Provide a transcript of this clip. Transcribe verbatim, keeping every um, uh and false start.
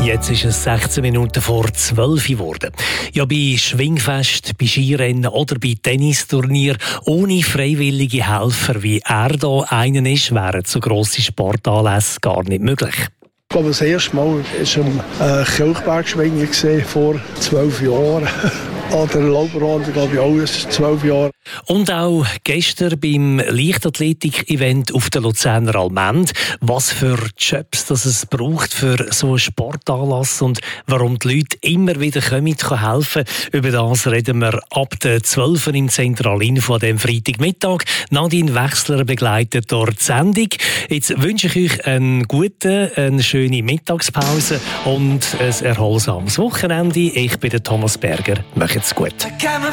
Jetzt ist es sechzehn Minuten vor zwölf geworden. Ja, bei Schwingfest, bei Skirennen oder bei Tennisturnier ohne freiwillige Helfer, wie er da einen ist, wären so grosse Sportanlässe gar nicht möglich. Ich glaube, das erste Mal war ein Kilchbergschwingen vor zwölf Jahren. Oder Lauberhorn, glaube ich, auch zwölf Jahre. Und auch gestern beim Leichtathletik-Event auf der Luzerner Allmend. Was für Jobs das es braucht für so einen Sportanlass und warum die Leute immer wieder kommen, kann helfen. Über das reden wir ab der zwölf Uhr im Zentralinfo an diesem Freitagmittag. Nadine Wechsler begleitet dort die Sendung. Jetzt wünsche ich euch einen guten, eine schöne Mittagspause und ein erholsames Wochenende. Ich bin der Thomas Berger. Macht's gut.